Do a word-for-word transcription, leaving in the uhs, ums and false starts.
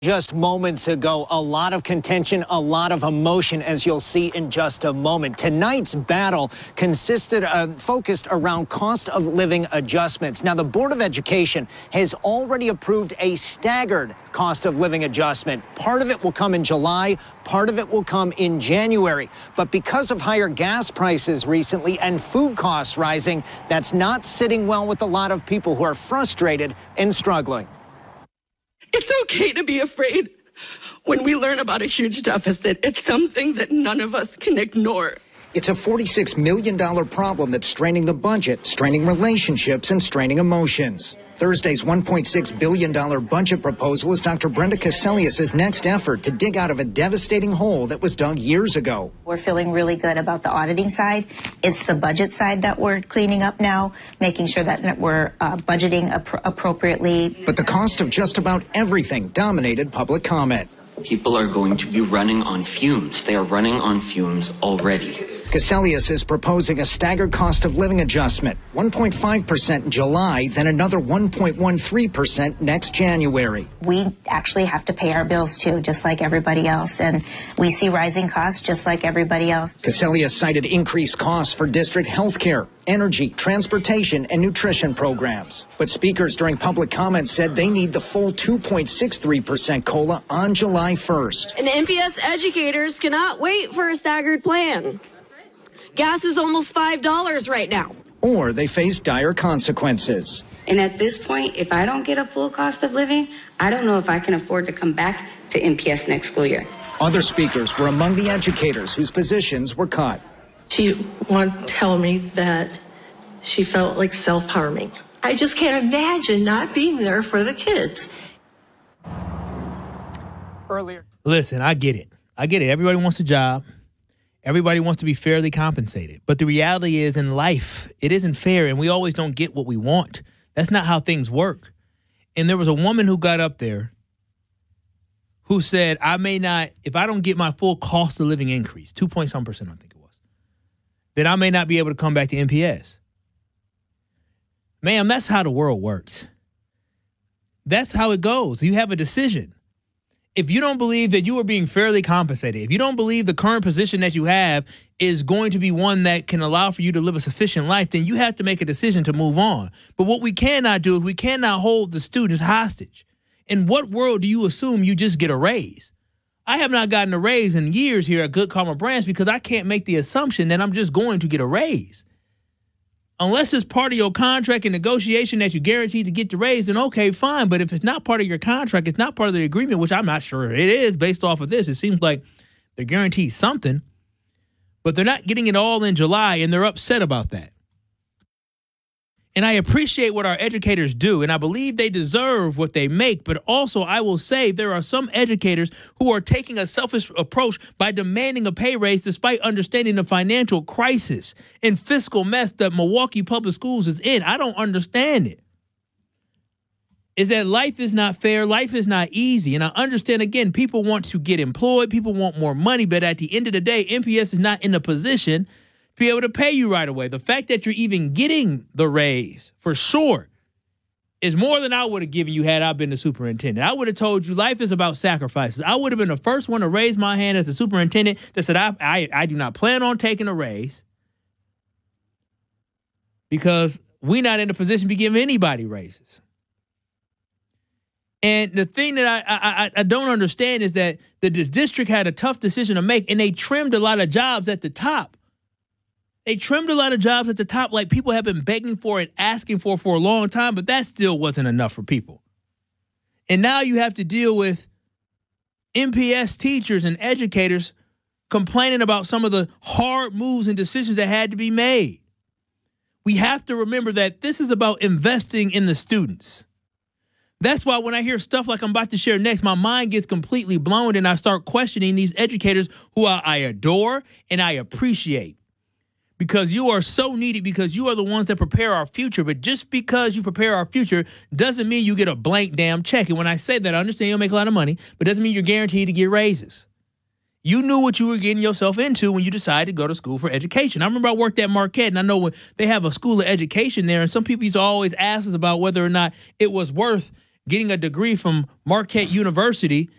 Just moments ago, a lot of contention, a lot of emotion, as you'll see in just a moment. Tonight's battle consisted of, focused around cost of living adjustments. Now, the Board of Education has already approved a staggered cost of living adjustment. Part of it will come in July, part of it will come in January. But because of higher gas prices recently and food costs rising, that's not sitting well with a lot of people who are frustrated and struggling. It's okay to be afraid when we learn about a huge deficit. It's something that none of us can ignore. It's a forty-six million dollars problem that's straining the budget, straining relationships, and straining emotions. Thursday's one point six billion dollars budget proposal is Doctor Brenda Cassellius' next effort to dig out of a devastating hole that was dug years ago. We're feeling really good about the auditing side. It's the budget side that we're cleaning up now, making sure that we're uh, budgeting ap- appropriately. But the cost of just about everything dominated public comment. People are going to be running on fumes. They are running on fumes already. Cassellius is proposing a staggered cost of living adjustment, one point five percent in July, then another one point one three percent next January. We actually have to pay our bills too, just like everybody else, and we see rising costs just like everybody else. Cassellius cited increased costs for district health care, energy, transportation, and nutrition programs. But speakers during public comments said they need the full two point six three percent COLA on July first. And N P S educators cannot wait for a staggered plan. Gas is almost five dollars right now. Or they face dire consequences. And at this point, if I don't get a full cost of living, I don't know if I can afford to come back to N P S next school year. Other speakers were among the educators whose positions were cut. She wanted to tell me that she felt like self-harming. I just can't imagine not being there for the kids. Earlier. Listen, I get it. I get it. Everybody wants a job. Everybody wants to be fairly compensated. But the reality is in life, it isn't fair, and we always don't get what we want. That's not how things work. And there was a woman who got up there who said, I may not, if I don't get my full cost of living increase, two point some percent, I think it was, then I may not be able to come back to N P S. Ma'am, that's how the world works. That's how it goes. You have a decision. If you don't believe that you are being fairly compensated, if you don't believe the current position that you have is going to be one that can allow for you to live a sufficient life, then you have to make a decision to move on. But what we cannot do is we cannot hold the students hostage. In what world do you assume you just get a raise? I have not gotten a raise in years here at Good Karma Brands because I can't make the assumption that I'm just going to get a raise. Unless it's part of your contract and negotiation that you guaranteed to get the raise, then okay, fine. But if it's not part of your contract, it's not part of the agreement, which I'm not sure it is based off of this. It seems like they're guaranteed something, but they're not getting it all in July, and they're upset about that. And I appreciate what our educators do, and I believe they deserve what they make. But also, I will say there are some educators who are taking a selfish approach by demanding a pay raise despite understanding the financial crisis and fiscal mess that Milwaukee Public Schools is in. I don't understand it. Is that life is not fair. Life is not easy. And I understand, again, people want to get employed. People want more money. But at the end of the day, N P S is not in a position be able to pay you right away. The fact that you're even getting the raise, for sure, is more than I would have given you had I been the superintendent. I would have told you life is about sacrifices. I would have been the first one to raise my hand as the superintendent that said, I, I, I do not plan on taking a raise because we're not in a position to be giving anybody raises. And the thing that I, I, I don't understand is that the district had a tough decision to make, and they trimmed a lot of jobs at the top. They trimmed a lot of jobs at the top like people have been begging for and asking for for a long time, but that still wasn't enough for people. And now you have to deal with N P S teachers and educators complaining about some of the hard moves and decisions that had to be made. We have to remember that this is about investing in the students. That's why when I hear stuff like I'm about to share next, my mind gets completely blown and I start questioning these educators who I, I adore and I appreciate. Because you are so needed, because you are the ones that prepare our future. But just because you prepare our future doesn't mean you get a blank damn check. And when I say that, I understand you'll make a lot of money, but it doesn't mean you're guaranteed to get raises. You knew what you were getting yourself into when you decided to go to school for education. I remember I worked at Marquette, and I know when they have a school of education there, and some people used to always ask us about whether or not it was worth getting a degree from Marquette University